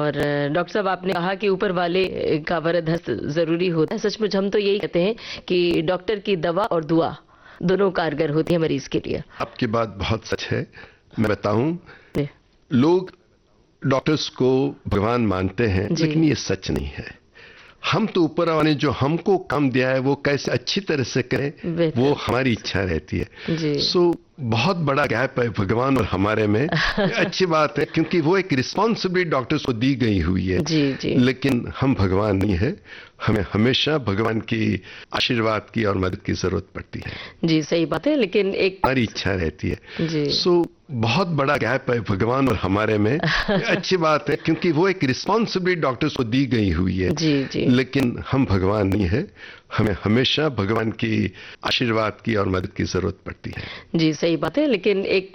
और डॉक्टर साहब, आपने कहा कि ऊपर वाले का वरद हस्त जरूरी होता है। सचमुच हम तो यही कहते हैं कि डॉक्टर की दवा और दुआ दोनों कारगर होती है मरीज के लिए। आपकी बात बहुत सच है। मैं बताऊं, जी लोग डॉक्टर्स को भगवान मानते हैं, जी लेकिन ये सच नहीं है। हम तो ऊपर वाले जो हमको काम दिया है वो कैसे अच्छी तरह से करें, वो हमारी इच्छा रहती है। जी बहुत बड़ा गैप है भगवान और हमारे में। अच्छी बात है, क्योंकि वो एक रिस्पॉन्सिबिलिटी डॉक्टर्स को दी गई हुई है। जी जी लेकिन हम भगवान नहीं है, हमें हमेशा भगवान की आशीर्वाद की और मदद की जरूरत पड़ती है। जी, सही बात है, लेकिन एक हमारी इच्छा रहती है। जी बहुत बड़ा गैप है भगवान और हमारे में। अच्छी बात है, क्योंकि वो एक रिस्पॉन्सिबिलिटी डॉक्टर्स को दी गई हुई है। जी जी लेकिन हम भगवान नहीं है, हमें हमेशा भगवान की आशीर्वाद की और मदद की जरूरत पड़ती है। जी, सही बात है, लेकिन एक